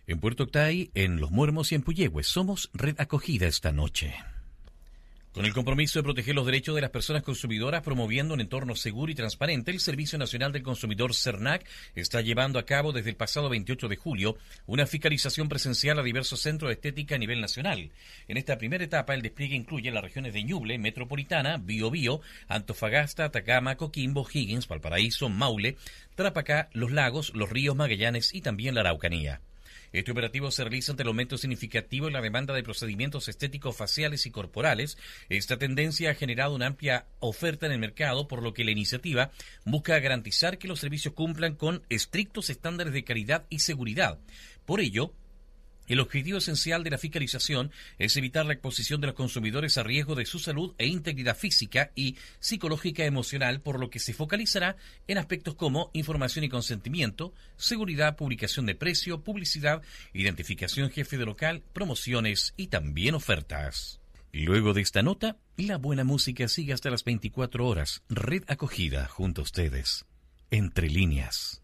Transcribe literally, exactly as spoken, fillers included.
En Puerto Octay, en Los Muermos y en Puyehue, somos Red Acogida esta noche. Con el compromiso de proteger los derechos de las personas consumidoras, promoviendo un entorno seguro y transparente, el Servicio Nacional del Consumidor CERNAC está llevando a cabo desde el pasado veintiocho de julio una fiscalización presencial a diversos centros de estética a nivel nacional. En esta primera etapa, el despliegue incluye las regiones de Ñuble, Metropolitana, Biobío, Antofagasta, Atacama, Coquimbo, Higgins, Valparaíso, Maule, Tarapacá, Los Lagos, Los Ríos, Magallanes y también la Araucanía. Este operativo se realiza ante el aumento significativo en la demanda de procedimientos estéticos faciales y corporales. Esta tendencia ha generado una amplia oferta en el mercado, por lo que la iniciativa busca garantizar que los servicios cumplan con estrictos estándares de calidad y seguridad. Por ello, el objetivo esencial de la fiscalización es evitar la exposición de los consumidores a riesgo de su salud e integridad física y psicológica emocional, por lo que se focalizará en aspectos como información y consentimiento, seguridad, publicación de precio, publicidad, identificación jefe de local, promociones y también ofertas. Luego de esta nota, la buena música sigue hasta las veinticuatro horas. Red Acogida junto a ustedes. Entre líneas.